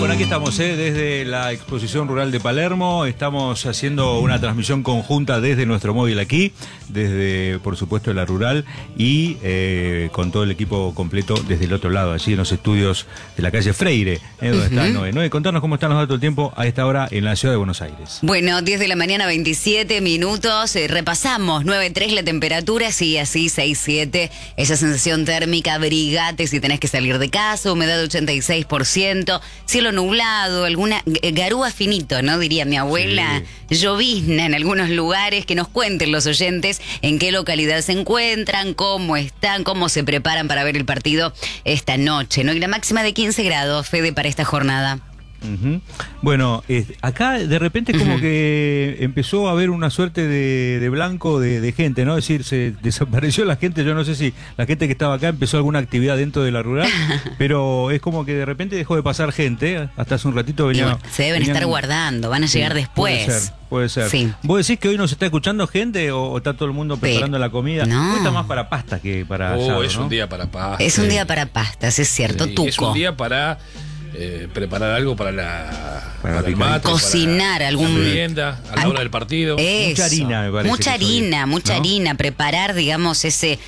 Bueno, aquí estamos, desde la Exposición Rural de Palermo. Estamos haciendo una transmisión conjunta desde nuestro móvil aquí, desde, por supuesto, la rural y con todo el equipo completo desde el otro lado, allí en los estudios de la calle Freire, donde está Noé. Noé, contanos cómo están los datos del tiempo a esta hora en la ciudad de Buenos Aires. Bueno, 10 de la mañana, 27 minutos. Repasamos 9.3 la temperatura, sí, así 6.7. Esa sensación térmica, abrigate si tenés que salir de casa, humedad 86%, cielo nublado, alguna garúa finito, ¿no? Diría mi abuela, sí. Llovizna en algunos lugares. Que nos cuenten los oyentes en qué localidad se encuentran, cómo están, cómo se preparan para ver el partido esta noche, ¿no? Y la máxima de 15 grados, Fede, para esta jornada. Bueno, acá de repente como que empezó a haber una suerte de blanco de gente, ¿no? Es decir, se desapareció la gente. Yo no sé si la gente que estaba acá empezó alguna actividad dentro de la rural, pero es como que de repente dejó de pasar gente. Hasta hace un ratito venía. Bueno, se deben estar guardando, van a llegar después. Puede ser. Sí. ¿Vos decís que hoy nos está escuchando gente o está todo el mundo preparando la comida? No. Hoy está más para pasta que para asado, es ¿no? un día para pastas. Es un día para pastas, es cierto, sí, tuco. Es un día para preparar algo para el mate, cocinar para algún merienda a la hora del partido. Eso. Mucha harina, me parece. Mucha harina, preparar, digamos,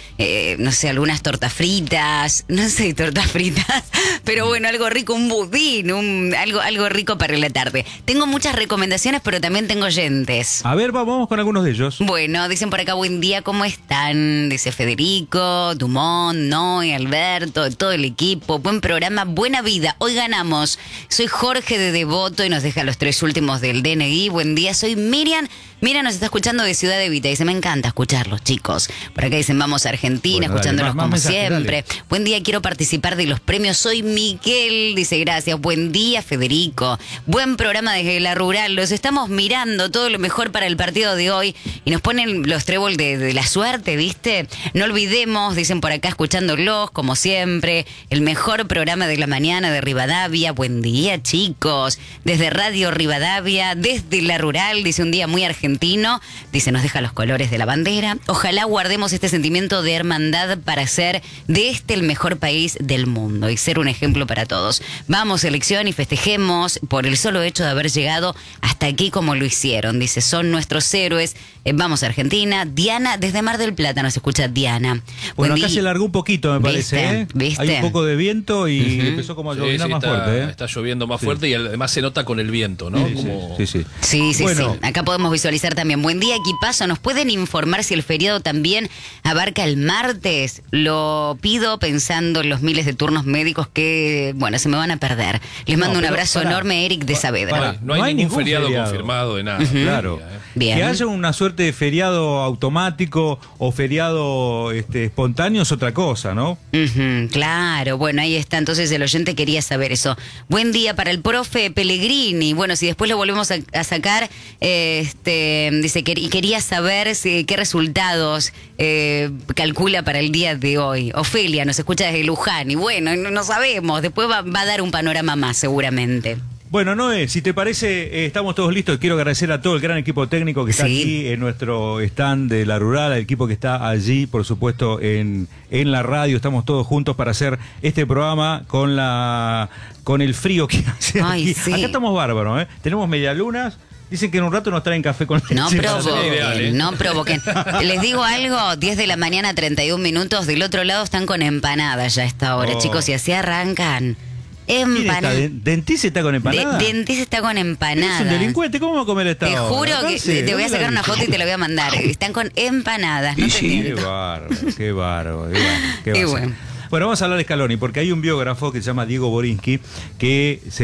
no sé, algunas tortas fritas, no sé, tortas fritas, pero bueno, algo rico, un budín, algo rico para la tarde. Tengo muchas recomendaciones, pero también tengo oyentes. A ver, vamos con algunos de ellos. Bueno, dicen por acá, buen día, ¿cómo están? Dice Federico, Dumont, Noé, Alberto, todo el equipo, buen programa, buena vida. Hoy ganamos. Soy Jorge de Devoto y nos deja los 3 últimos del DNI. Buen día, soy Miriam. Miriam nos está escuchando de Ciudad Evita. Dice, me encanta escucharlos, chicos. Por acá dicen, vamos a Argentina, bueno, escuchándolos como siempre. Dale. Buen día, quiero participar de los premios. Soy Miguel. Dice, gracias. Buen día, Federico. Buen programa desde la rural. Los estamos mirando. Todo lo mejor para el partido de hoy. Y nos ponen los trébol de la suerte, ¿viste? No olvidemos, dicen por acá, escuchándolos, como siempre. El mejor programa de la mañana de Rivadavia. Buen día, chicos. Desde Radio Rivadavia, desde la rural. Dice, un día muy argentino. Dice, nos deja los colores de la bandera. Ojalá guardemos este sentimiento de hermandad para hacer de este el mejor país del mundo y ser un ejemplo para todos. Vamos, selección, y festejemos por el solo hecho de haber llegado hasta aquí como lo hicieron. Dice, son nuestros héroes. Vamos a Argentina. Diana, desde Mar del Plata nos escucha Diana. Bueno, acá se largó un poquito, me parece. ¿Viste? Hay un poco de viento y empezó como a llover más fuerte. Está lloviendo más fuerte y además se nota con el viento, ¿no? Sí. Bueno. Acá podemos visualizar también. Buen día, equipazo. ¿Nos pueden informar si el feriado también abarca el martes? Lo pido pensando en los miles de turnos médicos que, bueno, se me van a perder. Les mando un abrazo enorme, Eric de Saavedra. No hay ningún feriado confirmado de nada. Claro. Bien. Que haya una suerte de feriado automático o feriado espontáneo es otra cosa, ¿no? Claro, bueno, ahí está. Entonces el oyente quería saber eso. Buen día para el profe Pellegrini. Bueno, si después lo volvemos a sacar, dice que quería saber qué resultados calcula para el día de hoy. Ofelia nos escucha desde Luján y bueno, no sabemos. Después va a dar un panorama más seguramente. Bueno, Noé, si te parece, estamos todos listos. Quiero agradecer a todo el gran equipo técnico que está aquí en nuestro stand de la rural, al equipo que está allí, por supuesto, en la radio. Estamos todos juntos para hacer este programa con el frío que hace aquí. Sí. Acá estamos bárbaros, ¿eh? Tenemos medialunas. Dicen que en un rato nos traen café con leche. No provoquen. Les digo algo, 10 de la mañana, 31 minutos. Del otro lado están con empanadas ya a esta hora, chicos, y así arrancan. ¿Dentice está con empanadas? Dentice está con empanadas. Es un delincuente, ¿cómo va a comer esta hora? Te juro que te voy a sacar una foto y te la voy a mandar. Están con empanadas, no te miento. Qué bárbaro. Bueno, vamos a hablar de Scaloni, porque hay un biógrafo que se llama Diego Borinsky que se